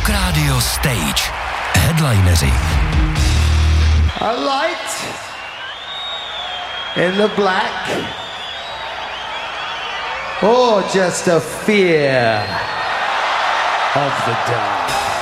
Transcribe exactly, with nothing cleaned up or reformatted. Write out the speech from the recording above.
Rock Radio Stage. Headlineři. A light in the black, or just a fear of the dark.